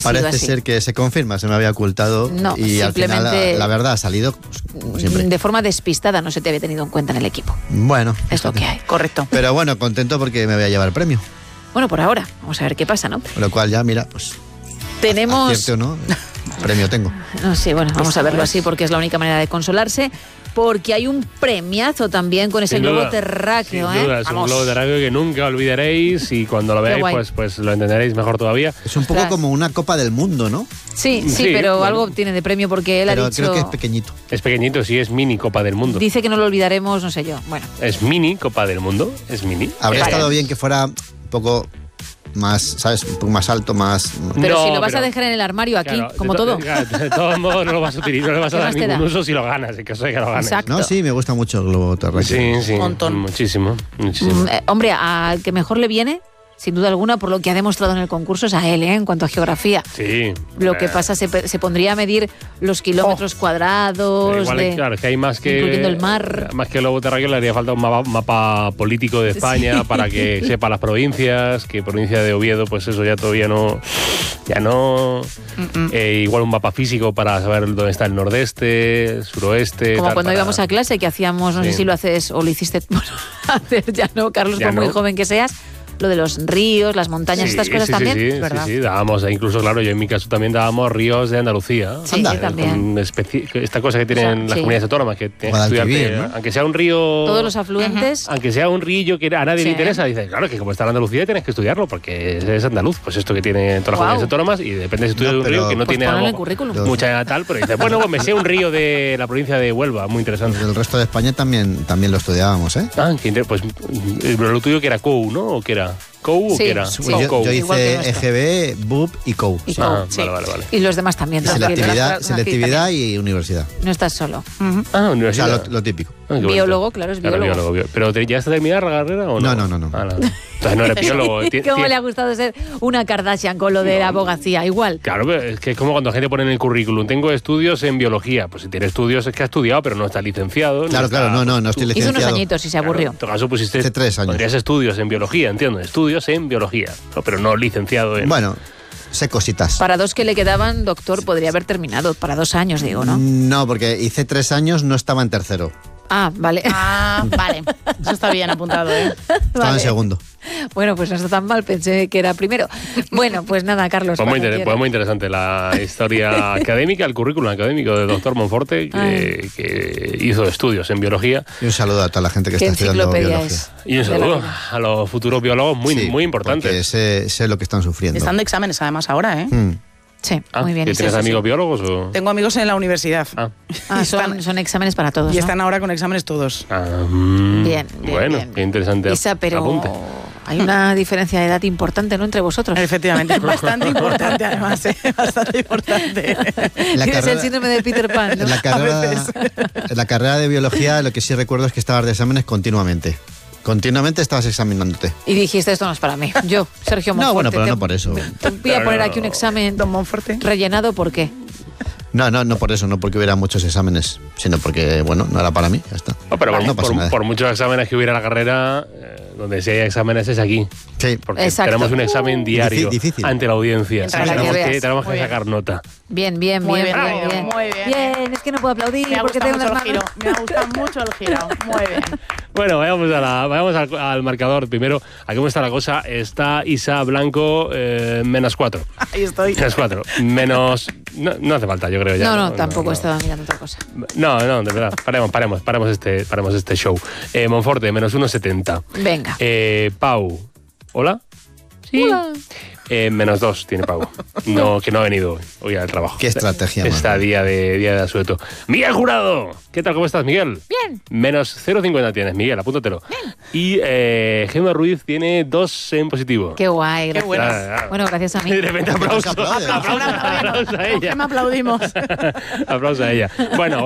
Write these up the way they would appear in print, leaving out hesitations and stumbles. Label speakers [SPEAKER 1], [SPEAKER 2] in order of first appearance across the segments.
[SPEAKER 1] Parece ser que se confirma, se me había ocultado.
[SPEAKER 2] No,
[SPEAKER 1] y al final la verdad ha salido como siempre.
[SPEAKER 2] De forma despistada, no se te había tenido en cuenta en el equipo.
[SPEAKER 1] Bueno,
[SPEAKER 2] es lo que hay.
[SPEAKER 3] Correcto.
[SPEAKER 1] Pero bueno, contento porque me voy a llevar el premio.
[SPEAKER 2] Bueno, por ahora, vamos a ver qué pasa, ¿no?
[SPEAKER 1] Con lo cual ya, mira, pues...
[SPEAKER 2] Tenemos...
[SPEAKER 1] Acierte o no, premio tengo.
[SPEAKER 2] No, sí, bueno, vamos a verlo así porque es la única manera de consolarse. Porque hay un premiazo también con ese globo terráqueo.
[SPEAKER 4] Sin duda, es un globo terráqueo que nunca olvidaréis y cuando lo veáis pues lo entenderéis mejor todavía.
[SPEAKER 1] Es un poco como una Copa del Mundo, ¿no?
[SPEAKER 2] Sí, pero bueno, algo tiene de premio porque él ha dicho...
[SPEAKER 1] Creo que es pequeñito.
[SPEAKER 4] Es pequeñito, sí, es mini Copa del Mundo.
[SPEAKER 2] Dice que no lo olvidaremos, no sé yo. Bueno.
[SPEAKER 4] Es mini Copa del Mundo, es mini.
[SPEAKER 1] Habría estado bien que fuera un poco... más, ¿sabes? Un poco más alto, más...
[SPEAKER 2] Pero no, si lo vas a dejar en el armario aquí, claro, como todo.
[SPEAKER 4] De todos modos no lo vas a utilizar, no le vas a dar ningún uso si lo ganas, en caso de que lo ganes.
[SPEAKER 2] Exacto.
[SPEAKER 1] No, sí, me gusta mucho el globo terráqueo.
[SPEAKER 4] Sí,
[SPEAKER 3] un montón.
[SPEAKER 4] Muchísimo.
[SPEAKER 2] Hombre, al que mejor le viene, sin duda alguna, por lo que ha demostrado en el concurso, es a él, en cuanto a geografía.
[SPEAKER 4] Sí.
[SPEAKER 2] Lo que pasa, se pondría a medir los kilómetros cuadrados.
[SPEAKER 4] Igual, claro, es que hay más que...
[SPEAKER 2] Incluyendo el mar.
[SPEAKER 4] Más que el globo terráqueo le haría falta un mapa político de España para que sepa las provincias, que provincia de Oviedo, pues eso ya todavía no... igual un mapa físico para saber dónde está el nordeste, el suroeste...
[SPEAKER 2] Como cuando íbamos a clase, que hacíamos, no sé si lo haces o lo hiciste... Bueno, ya no, Carlos, por muy joven que seas... Lo de los ríos, las montañas, estas cosas también.
[SPEAKER 4] Sí,
[SPEAKER 2] ¿verdad?
[SPEAKER 4] Sí, dábamos, incluso, claro, yo en mi caso también dábamos ríos de Andalucía.
[SPEAKER 2] Sí, también.
[SPEAKER 4] Esta cosa que tienen las comunidades autónomas, que tienes que estudiarte, ¿no? Aunque sea un río...
[SPEAKER 2] Todos los afluentes.
[SPEAKER 4] Aunque sea un río que a nadie le interesa, dices, claro, que como está en Andalucía tienes que estudiarlo, porque es andaluz, pues esto que tiene todas las comunidades autónomas, y depende si estudias de un río que no
[SPEAKER 2] pues
[SPEAKER 4] tiene
[SPEAKER 2] mucha
[SPEAKER 4] tal, pero dices, bueno, pues me sé un río de la provincia de Huelva, muy interesante.
[SPEAKER 1] El resto de España también lo estudiábamos, ¿eh?
[SPEAKER 4] Pues lo tuyo que era COU, ¿no? ¿O qué era? ¿COU o qué era?
[SPEAKER 1] Sí, yo hice EGB, BUP y COU.
[SPEAKER 4] Vale.
[SPEAKER 2] Y los demás también.
[SPEAKER 1] Selectividad y universidad.
[SPEAKER 2] No estás solo.
[SPEAKER 4] Universidad.
[SPEAKER 1] O sea, lo típico.
[SPEAKER 2] Biólogo, claro, es biólogo.
[SPEAKER 4] ¿Pero ya está terminada la carrera o no?
[SPEAKER 1] No.
[SPEAKER 4] Entonces no eres biólogo.
[SPEAKER 2] ¿Cómo le ha gustado ser una Kardashian con lo de la abogacía? Igual.
[SPEAKER 4] Claro, pero es que es como cuando la gente pone en el currículum, tengo estudios en biología. Pues si tiene estudios es que ha estudiado, pero no está licenciado.
[SPEAKER 1] Claro, no estoy licenciado.
[SPEAKER 2] Hizo unos añitos y se aburrió.
[SPEAKER 4] En tu caso pusiste...
[SPEAKER 1] Hace 3 años.
[SPEAKER 4] Podrías estudios en biología, entiendo. Estudios en biología, pero no licenciado en...
[SPEAKER 1] Bueno, sé cositas.
[SPEAKER 2] Para 2 que le quedaban, doctor, podría haber terminado. Para 2 años, digo, ¿no?
[SPEAKER 1] No, porque hice 3 años, no estaba en tercero.
[SPEAKER 2] Vale.
[SPEAKER 3] Vale. Eso está bien apuntado, ¿eh?
[SPEAKER 1] Estaba en segundo.
[SPEAKER 2] Bueno, pues no está tan mal, pensé que era primero. Bueno, pues nada, Carlos.
[SPEAKER 4] Pues muy interesante la historia académica, el currículum académico del doctor Monforte, que hizo estudios en biología.
[SPEAKER 1] Y un saludo a toda la gente que está estudiando biología.
[SPEAKER 4] Y un saludo a los futuros biólogos muy importantes.
[SPEAKER 1] Porque sé lo que están sufriendo.
[SPEAKER 3] Están de exámenes además ahora, ¿eh?
[SPEAKER 2] Sí, muy bien.
[SPEAKER 4] ¿Tienes amigos biólogos o...?
[SPEAKER 3] Tengo amigos en la universidad.
[SPEAKER 2] Son exámenes para todos,
[SPEAKER 3] y están ahora con exámenes todos.
[SPEAKER 2] Bien.
[SPEAKER 4] Bueno, qué interesante.
[SPEAKER 2] Isa, pero hay una diferencia de edad importante, ¿no?, entre vosotros.
[SPEAKER 3] Efectivamente, bastante importante además, bastante importante.
[SPEAKER 2] Tienes el síndrome de Peter Pan, ¿no?
[SPEAKER 1] En la carrera de biología lo que sí recuerdo es que estabas de exámenes continuamente. Continuamente estabas examinándote.
[SPEAKER 2] Y dijiste, esto no es para mí. Yo, Sergio Monforte.
[SPEAKER 1] No, bueno, pero no por eso.
[SPEAKER 2] Te voy a poner aquí un examen.
[SPEAKER 3] Don Monforte.
[SPEAKER 2] ¿Rellenado por qué?
[SPEAKER 1] No por eso, no porque hubiera muchos exámenes, sino porque, bueno, no era para mí, ya está.
[SPEAKER 4] No, pero por muchos exámenes que hubiera en la carrera, donde si hay exámenes es aquí.
[SPEAKER 1] Sí,
[SPEAKER 4] porque tenemos un examen diario
[SPEAKER 1] difícil.
[SPEAKER 4] ante la audiencia. Tenemos que
[SPEAKER 2] bien.
[SPEAKER 4] sacar nota.
[SPEAKER 2] Bien.
[SPEAKER 3] Muy bien.
[SPEAKER 2] Bien, es que no puedo aplaudir porque tengo unas manos.
[SPEAKER 3] Me gusta mucho el giro. Muy bien.
[SPEAKER 4] Bueno, vayamos al marcador. Primero, aquí cómo está la cosa. Está Isa Blanco, -4.
[SPEAKER 3] Ahí estoy.
[SPEAKER 4] -4. No hace falta, yo creo ya.
[SPEAKER 2] No, tampoco estaba mirando otra cosa.
[SPEAKER 4] No, de verdad. Paremos este show. Monforte, -1,70.
[SPEAKER 2] Venga.
[SPEAKER 4] Pau. ¿Hola? Sí. Hola. -2 tiene Pau. Que no ha venido hoy al trabajo.
[SPEAKER 1] Qué estrategia.
[SPEAKER 4] Está día de asueto. Miguel Jurado. ¿Qué tal? ¿Cómo estás, Miguel?
[SPEAKER 2] Bien.
[SPEAKER 4] -0,50 tienes, Miguel, apúntatelo. Bien. Y Gemma Ruiz tiene 2 en positivo.
[SPEAKER 2] Qué guay, gracias.
[SPEAKER 3] Qué
[SPEAKER 2] bueno, gracias a mí.
[SPEAKER 4] De repente aplauso a ella.
[SPEAKER 3] ¿Qué me aplaudimos?
[SPEAKER 4] Aplauso a ella. Bueno.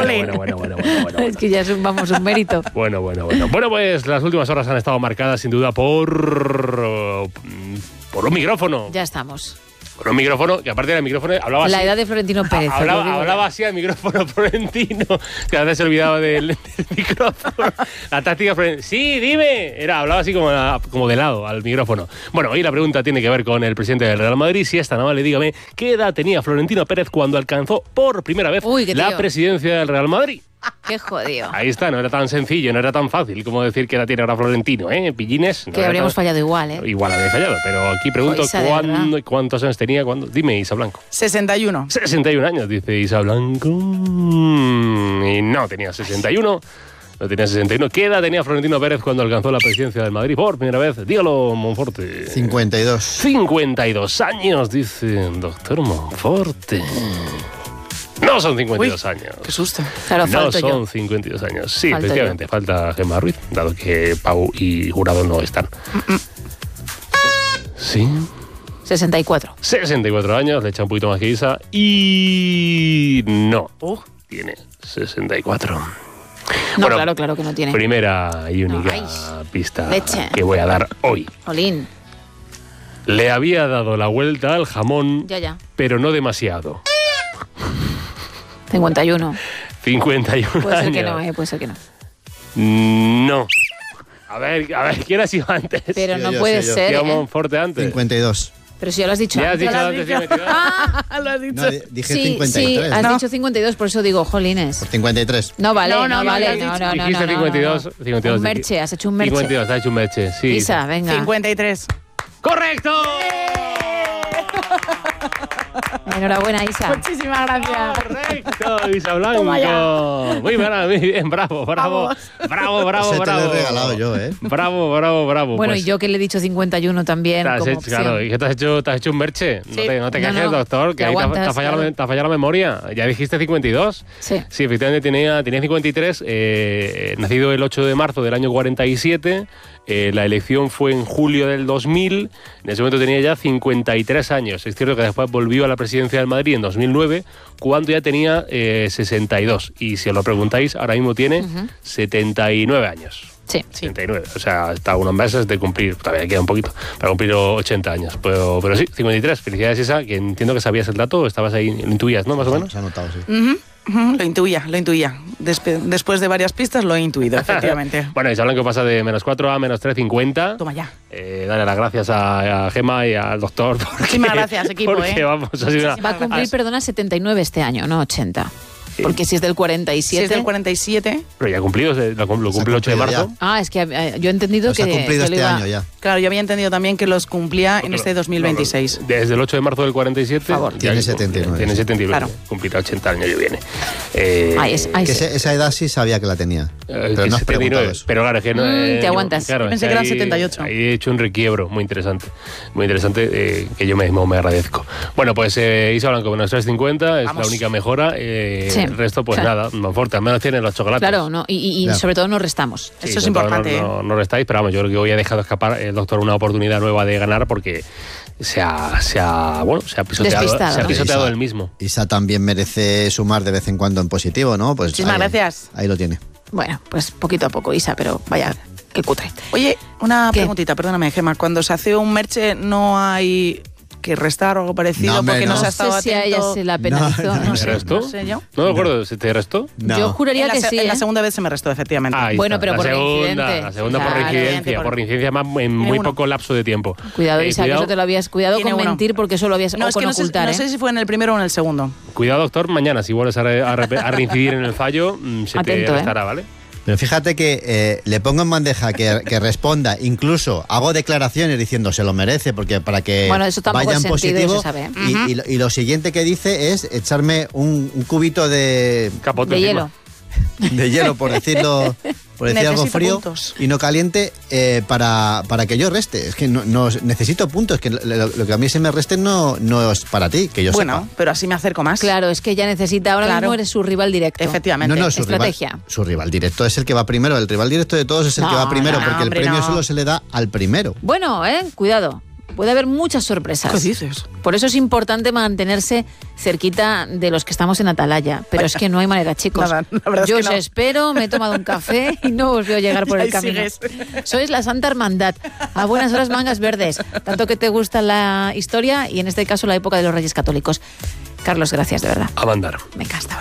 [SPEAKER 2] Es que ya es un mérito.
[SPEAKER 4] Bueno, pues las últimas horas han estado marcadas sin duda por un micrófono.
[SPEAKER 2] Ya estamos.
[SPEAKER 4] Con un micrófono, que aparte del micrófono hablaba así.
[SPEAKER 2] La edad de Florentino Pérez.
[SPEAKER 4] Hablaba así al micrófono Florentino, que a veces se olvidaba del micrófono. La táctica Florentino. Sí, dime. Hablaba así como de lado al micrófono. Bueno, hoy la pregunta tiene que ver con el presidente del Real Madrid. Si es tan amable, dígame, ¿qué edad tenía Florentino Pérez cuando alcanzó por primera vez la presidencia del Real Madrid?
[SPEAKER 2] Qué jodido.
[SPEAKER 4] Ahí está, no era tan sencillo, no era tan fácil como decir que la tiene ahora Florentino, ¿eh? Pillines.
[SPEAKER 2] Que habríamos fallado igual, ¿eh?
[SPEAKER 4] Igual habría fallado, pero aquí pregunto cuántos años tenía. Dime, Isa Blanco.
[SPEAKER 3] 61.
[SPEAKER 4] 61 años, dice Isa Blanco. Y no tenía 61. No tenía 61. ¿Qué edad tenía Florentino Pérez cuando alcanzó la presidencia del Madrid por primera vez? Dígalo, Monforte.
[SPEAKER 1] 52.
[SPEAKER 4] 52 años, dice el doctor Monforte. No son 52 años.
[SPEAKER 3] Qué susto.
[SPEAKER 2] Claro,
[SPEAKER 4] no son 52 años. Sí, efectivamente, falta Gemma Ruiz, dado que Pau y Jurado no están. Sí.
[SPEAKER 2] 64.
[SPEAKER 4] 64 años, le echa un poquito más que Isa. Y no. Tiene 64.
[SPEAKER 2] No, bueno, claro que no tiene.
[SPEAKER 4] Primera y única pista que voy a dar hoy.
[SPEAKER 2] Jolín.
[SPEAKER 4] Le había dado la vuelta al jamón, pero no demasiado.
[SPEAKER 2] 51.
[SPEAKER 4] 51
[SPEAKER 2] puede
[SPEAKER 4] años.
[SPEAKER 2] Ser que no, puede ser que no.
[SPEAKER 4] No. A ver, ¿quién ha sido antes?
[SPEAKER 2] Pero no puede ser.
[SPEAKER 4] Tío Monforte antes.
[SPEAKER 1] 52.
[SPEAKER 2] Pero si ya lo has dicho antes.
[SPEAKER 4] Ya has dicho antes.
[SPEAKER 3] Lo has dicho.
[SPEAKER 1] No, dije 53.
[SPEAKER 2] Sí, has dicho 52, por eso digo, jolines.
[SPEAKER 1] Por 53.
[SPEAKER 2] No vale, no.
[SPEAKER 4] Dijiste 52.
[SPEAKER 2] Un merche, has hecho un merche.
[SPEAKER 4] 52, has hecho un merche, sí.
[SPEAKER 2] Isa, venga.
[SPEAKER 3] 53.
[SPEAKER 4] ¡Correcto!
[SPEAKER 2] Enhorabuena, Isa.
[SPEAKER 3] Muchísimas gracias.
[SPEAKER 4] Correcto, Isa Blanco. Muy bien, bravo.
[SPEAKER 1] Ese te lo he regalado yo, ¿eh?
[SPEAKER 4] Bravo.
[SPEAKER 2] Bueno, y yo que le he dicho 51 también.
[SPEAKER 4] Claro, ¿y qué te has hecho un merche?
[SPEAKER 2] Sí.
[SPEAKER 4] No te quejes, doctor, que ahí te ha fallado la memoria. Ya dijiste 52.
[SPEAKER 2] Sí.
[SPEAKER 4] Sí, efectivamente tenía 53, nacido el 8 de marzo del año 47. La elección fue en julio del 2000. En ese momento tenía ya 53 años. Es cierto que después volvió a la presidencia del Madrid en 2009, cuando ya tenía 62. Y si os lo preguntáis, ahora mismo tiene 79 años.
[SPEAKER 2] Sí.
[SPEAKER 4] 79. O sea, está a unos meses de cumplir, todavía queda un poquito, para cumplir 80 años. Pero sí, 53. Felicidades, Isa, que entiendo que sabías el dato, estabas ahí, lo intuías, ¿no? Más o menos.
[SPEAKER 1] Se ha notado, sí.
[SPEAKER 3] Lo intuía. Después de varias pistas lo he intuido, efectivamente.
[SPEAKER 4] Bueno, Isa Blanco pasa de -4 a -3,50.
[SPEAKER 3] Toma ya.
[SPEAKER 4] Dale las gracias a Gemma y al doctor.
[SPEAKER 3] Muchísimas gracias, equipo.
[SPEAKER 4] Porque, vamos, ha sido
[SPEAKER 2] Va a cumplir, 79 este año, no 80. Porque si es del 47...
[SPEAKER 3] Si es del 47...
[SPEAKER 4] Pero ya cumplido, lo cumple el 8 de marzo.
[SPEAKER 2] Ah, es que yo he entendido que...
[SPEAKER 1] Se ha cumplido este año ya.
[SPEAKER 3] Claro, yo había entendido también que los cumplía en este 2026.
[SPEAKER 4] Desde el 8 de marzo del 47...
[SPEAKER 2] Por favor.
[SPEAKER 1] Tiene 79.
[SPEAKER 4] Tiene 79.
[SPEAKER 3] Claro.
[SPEAKER 4] Cumplirá 80 años que viene.
[SPEAKER 1] Esa edad sí sabía que la tenía. Pero no has preguntado eso.
[SPEAKER 4] Pero claro, es que no...
[SPEAKER 2] te aguantas.
[SPEAKER 3] Claro, pensé que eran 78.
[SPEAKER 4] Ahí he hecho un requiebro muy interesante. Muy interesante, que yo mismo me agradezco. Bueno, pues Isa Blanco, -3,50 es la única mejora. El resto, pues nada. Monforte, al menos tienen los chocolates.
[SPEAKER 2] Claro, no, y sobre todo no restamos.
[SPEAKER 3] Sí, eso es importante.
[SPEAKER 4] No restáis, pero vamos, yo creo que hoy ha dejado escapar el doctor una oportunidad nueva de ganar porque se ha pisoteado el mismo.
[SPEAKER 1] Isa también merece sumar de vez en cuando en positivo, ¿no? Pues
[SPEAKER 3] muchísimas gracias.
[SPEAKER 1] Ahí lo tiene.
[SPEAKER 2] Bueno, pues poquito a poco, Isa, pero vaya, qué cutre.
[SPEAKER 3] Oye, una preguntita, perdóname, Gemma. Cuando se hace un merche no hay... que restar o algo parecido porque no se ha estado atento.
[SPEAKER 2] No sé si a ella se la penalizó.
[SPEAKER 4] No sé, ¿restó?
[SPEAKER 3] No sé yo.
[SPEAKER 4] No me acuerdo, ¿se te restó?
[SPEAKER 1] No.
[SPEAKER 2] Yo juraría que sí.
[SPEAKER 3] En la segunda vez se me restó, efectivamente.
[SPEAKER 2] Bueno, pero por reincidente.
[SPEAKER 4] La segunda por reincidencia, más en muy poco lapso de tiempo.
[SPEAKER 2] Cuidado, Isa, que eso te lo habías... Cuidado con mentir porque eso lo habías...
[SPEAKER 3] No, es que no sé si fue en el primero o en el segundo.
[SPEAKER 4] Cuidado, doctor, mañana si vuelves a reincidir en el fallo, se te restará, ¿vale?
[SPEAKER 1] Pero fíjate que le pongo en bandeja que responda, incluso hago declaraciones diciendo se lo merece, porque para que vaya en positivo. Y lo siguiente que dice es echarme un cubito de
[SPEAKER 2] hielo.
[SPEAKER 1] De hielo, por decirlo, por decir algo frío
[SPEAKER 3] puntos.
[SPEAKER 1] Y no caliente, para que yo reste. Es que no necesito puntos, que lo que a mí se me reste no es para ti, que yo sepa.
[SPEAKER 3] Pero así me acerco más.
[SPEAKER 2] Claro, es que ella necesita, ahora mismo eres su rival directo.
[SPEAKER 3] Efectivamente.
[SPEAKER 1] No,
[SPEAKER 2] estrategia.
[SPEAKER 1] Su rival directo es el que va primero. El rival directo de todos es el que va primero, porque el premio solo se le da al primero.
[SPEAKER 2] Bueno, cuidado. puede haber muchas sorpresas.
[SPEAKER 3] ¿Qué dices?
[SPEAKER 2] Por eso es importante mantenerse cerquita de los que estamos en Atalaya. Pero es que no hay manera, chicos.
[SPEAKER 3] Nada,
[SPEAKER 2] yo os espero, me he tomado un café y no os veo llegar por el camino.
[SPEAKER 3] Sigues.
[SPEAKER 2] Sois la Santa Hermandad. A buenas horas, mangas verdes. Tanto que te gusta la historia y en este caso la época de los Reyes Católicos. Carlos, gracias, de verdad.
[SPEAKER 4] A mandar.
[SPEAKER 2] Me encanta.